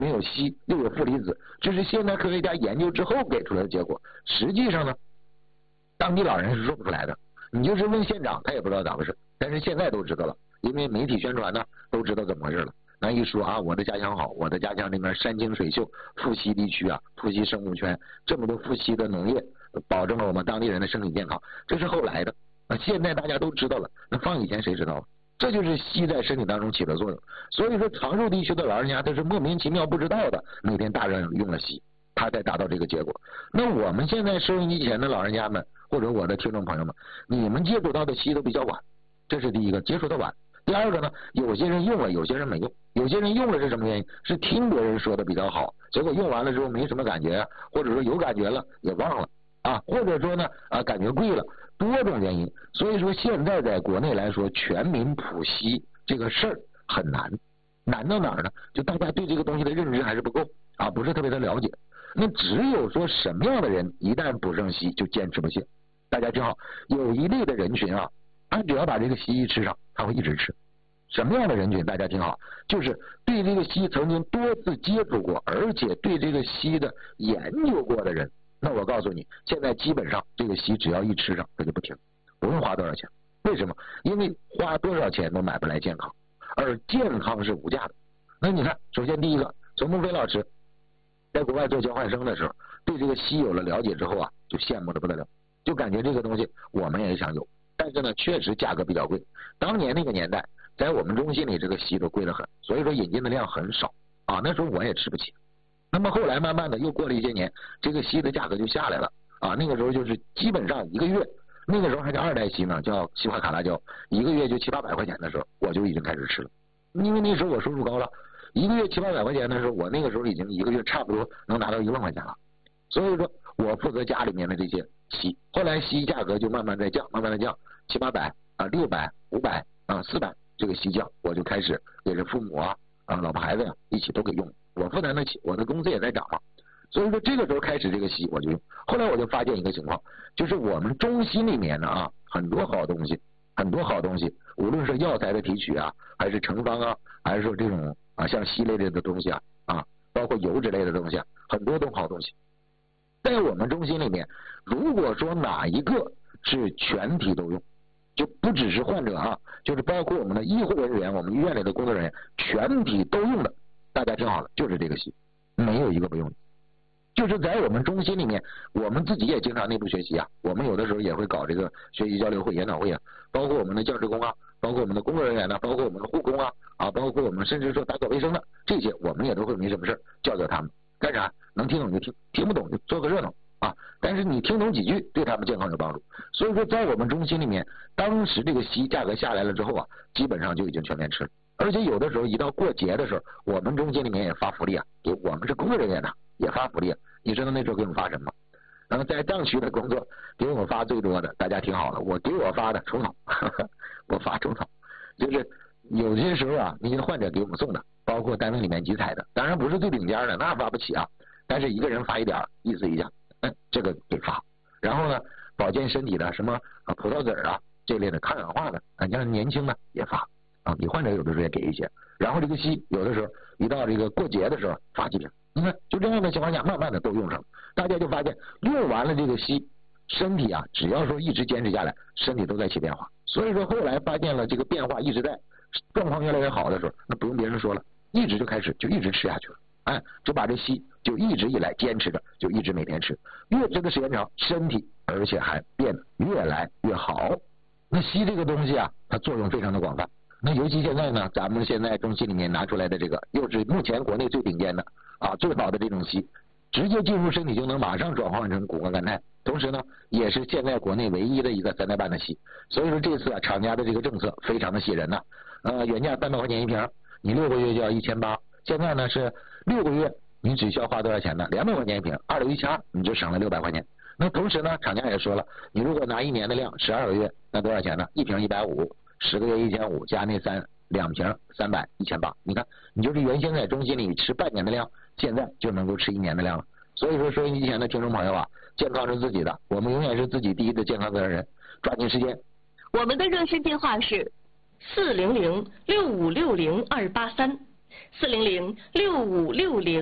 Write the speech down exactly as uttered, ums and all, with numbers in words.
没有硒，又有负离子，这是现代科学家研究之后给出来的结果。实际上呢，当地老人是说不出来的。你就是问县长，他也不知道咋回事。但是现在都知道了，因为媒体宣传呢，都知道怎么回事了。那一说啊，我的家乡好，我的家乡这边山清水秀，富硒地区啊，富硒生物圈，这么多富硒的农业，保证了我们当地人的身体健康，这是后来的。那现在大家都知道了，那放以前谁知道啊？这就是硒在身体当中起的作用。所以说长寿地区的老人家他是莫名其妙不知道的，每天大量用了硒，他才达到这个结果。那我们现在收音机前的老人家们，或者我的听众朋友们，你们接触到的硒都比较晚，这是第一个，接触的晚。第二个呢，有些人用了，有些人没用。有些人用了是什么原因？是听别人说的比较好，结果用完了之后没什么感觉，或者说有感觉了也忘了啊，或者说呢啊感觉贵了，多种原因。所以说现在在国内来说，全民普硒这个事儿很难，难到哪儿呢？就大家对这个东西的认知还是不够啊，不是特别的了解。那只有说什么样的人一旦补上硒就坚持不懈。大家听好，有一类的人群啊，他只要把这个硒一吃上，他会一直吃。什么样的人群？大家听好，就是对这个硒曾经多次接触过，而且对这个硒的研究过的人。那我告诉你，现在基本上这个硒只要一吃上，他就不停，不用花多少钱。为什么？因为花多少钱都买不来健康，而健康是无价的。那你看，首先第一个，从孟非老师在国外做交换生的时候，对这个硒有了了解之后啊，就羡慕的不得了，就感觉这个东西我们也想有，但是呢，确实价格比较贵。当年那个年代，在我们中心里这个硒都贵得很，所以说引进的量很少啊。那时候我也吃不起。那么后来慢慢的又过了一些年，这个硒的价格就下来了啊。那个时候就是基本上一个月，那个时候还叫二代硒呢，叫西华卡拉胶，一个月就七八百块钱的时候，我就已经开始吃了。因为那时候我收入高了，一个月七八百块钱的时候，我那个时候已经一个月差不多能拿到一万块钱了。所以说我负责家里面的这些硒，后来硒价格就慢慢在降，慢慢的降，七八百啊，六百、五百啊、四百。这个硒降，我就开始给这父母啊啊老婆孩子呀、啊、一起都给用，我负担得起，我的工资也在涨嘛，所以说这个时候开始这个硒我就用。后来我就发现一个情况，就是我们中心里面呢啊很多好东西，很多好东西，无论是药材的提取啊，还是成方啊，还是说这种啊像硒类的东西啊啊，包括油脂类的东西啊，很多都好东西。在我们中心里面，如果说哪一个是全体都用，就不只是患者啊，就是包括我们的医护人员，我们医院里的工作人员，全体都用的。大家听好了，就是这个硒，没有一个不用的。就是在我们中心里面，我们自己也经常内部学习啊，我们有的时候也会搞这个学习交流会、研讨会啊，包括我们的教职工啊，包括我们的工作人员呢、啊，包括我们的护工啊，啊，包括我们甚至说打扫卫生的这些，我们也都会没什么事教教他们干啥，能听懂就听，听不懂就做个热闹。啊，但是你听懂几句，对他们健康有帮助。所以说，在我们中心里面，当时这个硒价格下来了之后啊，基本上就已经全面吃了。而且有的时候一到过节的时候，我们中心里面也发福利啊，给我们是工作人员的也发福利、啊。你知道那时候给我们发什么？然后在藏区的工作给我们发最多的，大家听好了，我给我发的虫草，呵呵我发虫草，就是有些时候啊，那些患者给我们送的，包括单位里面集采的，当然不是最顶尖的，那发不起啊，但是一个人发一点，意思一下。嗯，这个给发，然后呢，保健身体的什么啊葡萄籽啊这类的抗氧化的，啊，你像年轻的也发啊，给患者有的时候也给一些，然后这个硒有的时候一到这个过节的时候发几瓶，你看就这样的情况下，慢慢的都用上了，大家就发现用完了这个硒，身体啊只要说一直坚持下来，身体都在起变化，所以说后来发现了这个变化一直在，状况越来越好的时候，那不用别人说了，一直就开始就一直吃下去了。哎，就把这硒就一直以来坚持着，就一直每天吃，越吃的时间长，身体而且还变得越来越好。那硒这个东西啊，它作用非常的广泛。那尤其现在呢，咱们现在中心里面拿出来的这个，又是目前国内最顶尖的啊，最好的这种硒，直接进入身体就能马上转换成谷胱甘肽，同时呢，也是现在国内唯一的一个三代半的硒。所以说这次啊，厂家的这个政策非常的吸人呐、啊，呃，原价三百块钱一瓶，你六个月就要一千八。现在呢是六个月，你只需要花多少钱呢？两百块钱一瓶，二六一千二，你就省了六百块钱。那同时呢，厂家也说了，你如果拿一年的量，十二个月，那多少钱呢？一瓶一百五，十个月一千五，加那三两瓶三百，一千八。你看，你就是原先在中心里吃半年的量，现在就能够吃一年的量了。所以说，收音机前的听众朋友啊，健康是自己的，我们永远是自己第一的健康责任人，抓紧时间。 我们的热线电话是四零零六五六零二八三。 四零零六五六零。